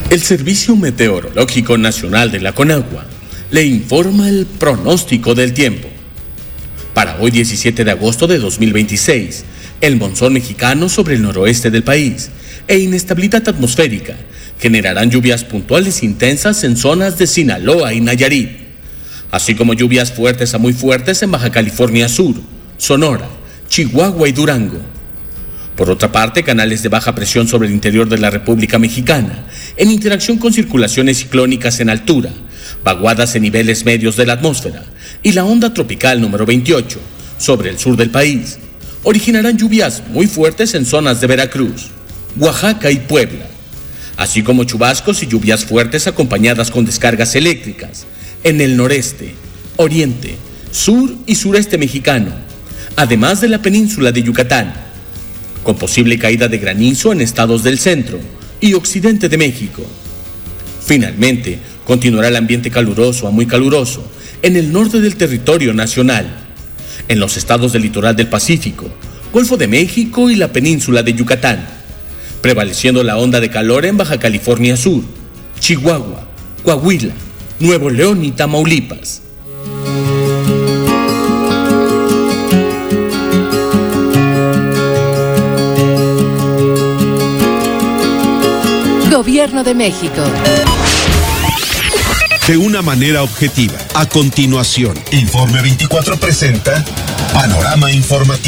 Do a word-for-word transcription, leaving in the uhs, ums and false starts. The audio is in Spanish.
El Servicio Meteorológico Nacional de la Conagua le informa el pronóstico del tiempo. Para hoy diecisiete de agosto de dos mil veintiséis, el monzón mexicano sobre el noroeste del país e inestabilidad atmosférica generarán lluvias puntuales intensas en zonas de Sinaloa y Nayarit, así como lluvias fuertes a muy fuertes en Baja California Sur, Sonora, Chihuahua y Durango. Por otra parte, canales de baja presión sobre el interior de la República Mexicana, en interacción con circulaciones ciclónicas en altura, vaguadas en niveles medios de la atmósfera y la onda tropical número veintiocho sobre el sur del país, originarán lluvias muy fuertes en zonas de Veracruz, Oaxaca y Puebla, así como chubascos y lluvias fuertes acompañadas con descargas eléctricas en el noreste, oriente, sur y sureste mexicano, además de la península de Yucatán, con posible caída de granizo en estados del centro y occidente de México. Finalmente, continuará el ambiente caluroso a muy caluroso en el norte del territorio nacional, en los estados del litoral del Pacífico, Golfo de México y la península de Yucatán, prevaleciendo la onda de calor en Baja California Sur, Chihuahua, Coahuila, Nuevo León y Tamaulipas. Gobierno de México. De una manera objetiva. A continuación, Informe veinticuatro presenta Panorama Informativo.